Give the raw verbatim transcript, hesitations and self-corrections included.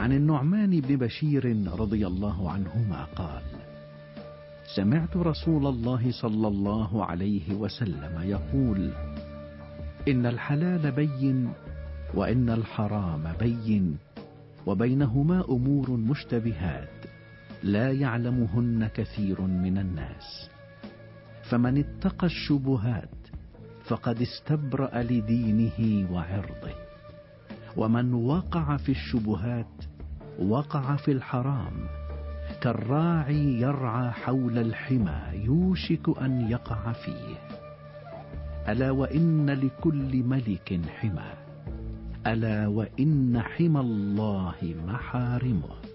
عن النعمان بن بشير رضي الله عنهما قال: سمعت رسول الله صلى الله عليه وسلم يقول: إن الحلال بين وإن الحرام بين وبينهما أمور مشتبهات لا يعلمهن كثير من الناس، فمن اتقى الشبهات فقد استبرأ لدينه وعرضه، ومن وقع في الشبهات وقع في الحرام، كالراعي يرعى حول الحمى يوشك أن يقع فيه. ألا وإن لكل ملك حمى، ألا وإن حمى الله محارمه.